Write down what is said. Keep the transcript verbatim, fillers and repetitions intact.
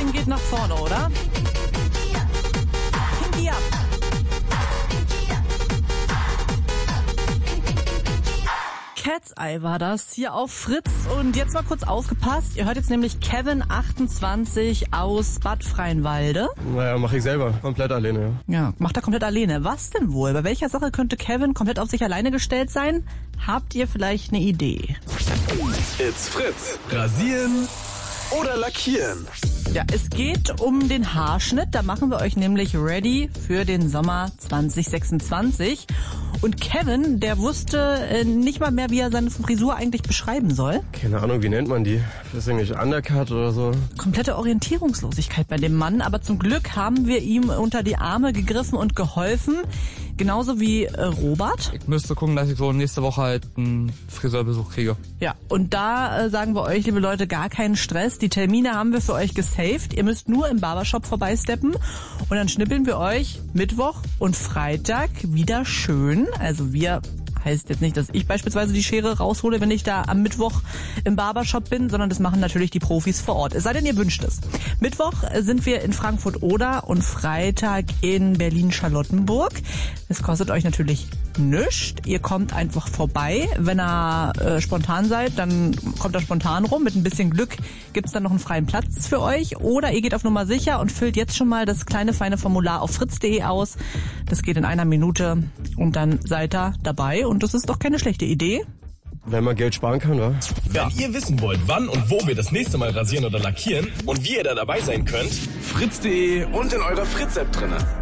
Ding geht nach vorne, oder? Pinky up. Cat's Eye war das hier auf Fritz. Und jetzt mal kurz aufgepasst. Ihr hört jetzt nämlich Kevin, achtundzwanzig, aus Bad Freienwalde. Naja, mache ich selber. Komplett alleine, ja. Ja, macht er komplett alleine. Was denn wohl? Bei welcher Sache könnte Kevin komplett auf sich alleine gestellt sein? Habt ihr vielleicht eine Idee? It's Fritz. Rasieren oder lackieren? Ja, es geht um den Haarschnitt. Da machen wir euch nämlich ready für den Sommer zwanzig sechsundzwanzig. Und Kevin, der wusste äh, nicht mal mehr, wie er seine Frisur eigentlich beschreiben soll. Keine Ahnung, wie nennt man die? Das ist irgendwie Undercut oder so. Komplette Orientierungslosigkeit bei dem Mann. Aber zum Glück haben wir ihm unter die Arme gegriffen und geholfen. Genauso wie äh, Robert. Ich müsste gucken, dass ich so nächste Woche halt einen Friseurbesuch kriege. Ja, und da äh, sagen wir euch, liebe Leute, gar keinen Stress. Die Termine haben wir für euch gesaved. Ihr müsst nur im Barbershop vorbeisteppen und dann schnippeln wir euch Mittwoch und Freitag wieder schön. Also wir heißt jetzt nicht, dass ich beispielsweise die Schere raushole, wenn ich da am Mittwoch im Barbershop bin, sondern das machen natürlich die Profis vor Ort. Es sei denn, ihr wünscht es. Mittwoch sind wir in Frankfurt-Oder und Freitag in Berlin-Charlottenburg. Es kostet euch natürlich nichts. Ihr kommt einfach vorbei. Wenn ihr äh, spontan seid, dann kommt er spontan rum. Mit ein bisschen Glück gibt's dann noch einen freien Platz für euch. Oder ihr geht auf Nummer sicher und füllt jetzt schon mal das kleine feine Formular auf fritz punkt de aus. Das geht in einer Minute und dann seid ihr dabei. Und das ist doch keine schlechte Idee. Wenn man Geld sparen kann, wa? Wenn ihr wissen wollt, wann und wo wir das nächste Mal rasieren oder lackieren und wie ihr da dabei sein könnt, fritz punkt de und in eurer Fritz-App drinne.